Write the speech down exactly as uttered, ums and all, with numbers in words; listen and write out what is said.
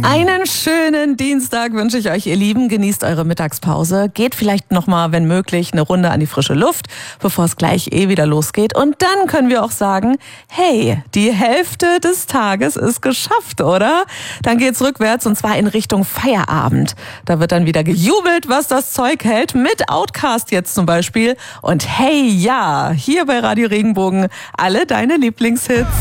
Einen schönen Dienstag wünsche ich euch, ihr Lieben. Genießt eure Mittagspause. Geht vielleicht nochmal, wenn möglich, eine Runde an die frische Luft, bevor es gleich eh wieder losgeht. Und dann können wir auch sagen, hey, die Hälfte des Tages ist geschafft, oder? Dann geht's rückwärts und zwar in Richtung Feierabend. Da wird dann wieder gejubelt, was das Zeug hält, mit Outkast jetzt zum Beispiel. Und hey, ja, hier bei Radio Regenbogen alle deine Lieblingshits.